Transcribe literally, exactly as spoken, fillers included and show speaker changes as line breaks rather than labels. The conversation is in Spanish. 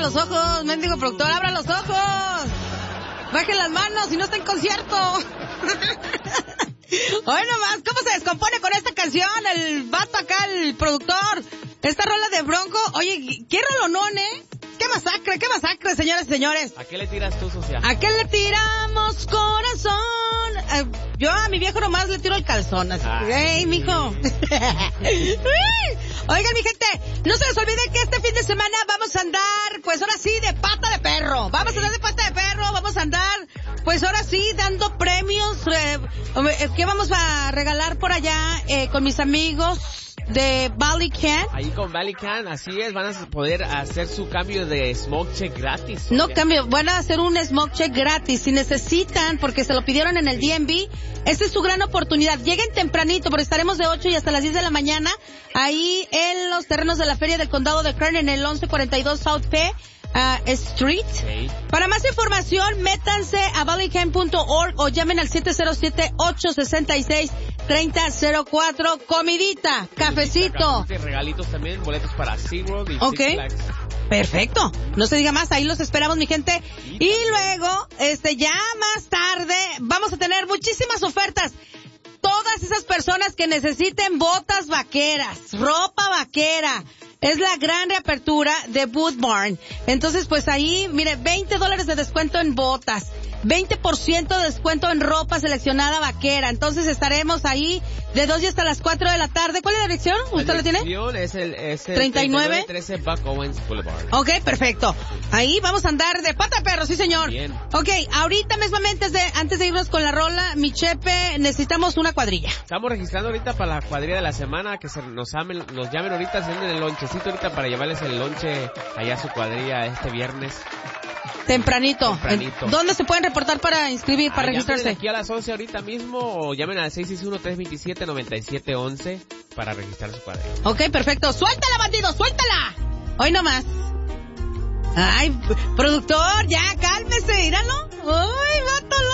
los ojos, mendigo productor, abra los ojos. Bajen las manos y no está en concierto. Hoy nomás, ¿cómo se descompone con esta canción el vato acá, el productor? Esta rola de Bronco, oye, qué rolonón, ¿eh? ¡Qué masacre, qué masacre, señoras y señores!
¿A qué le tiras tú, socia?
¿A qué le tiramos, corazón? Eh, yo a mi viejo nomás le tiro el calzón, así. ¡Ey, mijo! Oigan, mi gente, no se les olvide que este fin de semana vamos a andar, pues ahora sí, de pata de perro. Vamos a andar de pata de perro, vamos a andar, pues ahora sí, dando premios. Eh, ¿Qué vamos a regalar por allá eh, con mis amigos de Valley Can?
Ahí con Valley Can, así es, van a poder hacer su cambio de smoke check gratis.
No cambio, van a hacer un smoke check gratis. Si necesitan, porque se lo pidieron en el D M V, esta es su gran oportunidad. Lleguen tempranito, porque estaremos de ocho y hasta las diez de la mañana ahí en los terrenos de la Feria del Condado de Kern en el once cuarenta y dos South P Uh, Street. Okay. Para más información, métanse a valley can punto org o llamen al siete cero siete, ocho seis seis, tres cero cero cuatro. Comidita, cafecito.
Regalitos también, boletos para SeaWorld y
okay. Six Flags. Perfecto. No se diga más, ahí los esperamos, mi gente. Y, y luego, este, ya más tarde, vamos a tener muchísimas ofertas. Todas esas personas que necesiten botas vaqueras, ropa vaquera, es la gran reapertura de Boot Barn. Entonces, pues ahí, mire, veinte dólares de descuento en botas, veinte por ciento de descuento en ropa seleccionada vaquera. Entonces estaremos ahí de dos y hasta las cuatro de la tarde. ¿Cuál es la dirección? ¿Usted lo tiene?
La dirección es el, es el
treinta y nueve
trece Buck Owens Boulevard.
Ok, perfecto. Ahí vamos a andar de pata perro, sí señor.
Bien.
Ok, ahorita mismamente, antes de, antes de irnos con la rola, mi chepe, necesitamos una cuadrilla.
Estamos registrando ahorita para la cuadrilla de la semana, que se nos, amen, nos llamen ahorita, haciendo el lonchecito ahorita para llevarles el lonche allá a su cuadrilla este viernes.
Tempranito.
Tempranito.
¿Dónde se pueden reportar para inscribir, para ah, registrarse?
Aquí a las once ahorita mismo o llamen al seis seis uno, tres dos siete, nueve siete uno uno para registrar su cuadrilla.
Ok, perfecto. ¡Suéltala, bandido! ¡Suéltala! Hoy nomás. Ay, productor, ya, cálmese, míralo. Uy, vato.